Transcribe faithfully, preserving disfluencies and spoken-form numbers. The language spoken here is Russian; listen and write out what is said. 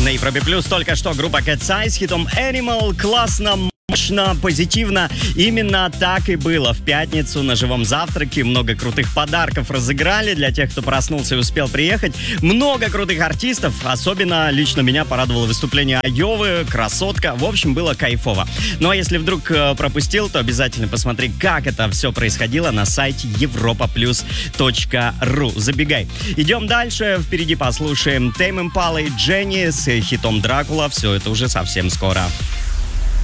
на Европе Плюс. Только что группа Cat's Eye с хитом Animal. Классно, мощно, позитивно. Именно так и было. В пятницу на живом завтраке много крутых подарков разыграли для тех, кто проснулся и успел приехать. Много крутых артистов. Особенно лично меня порадовало выступление Айовы, Красотка. В общем, было кайфово. Ну а если вдруг э, пропустил, то обязательно посмотри, как это все происходило на сайте европа плюс точка ру. Забегай. Идем дальше. Впереди послушаем Тейм Импала и Дженни с хитом Дракула. Все это уже совсем скоро.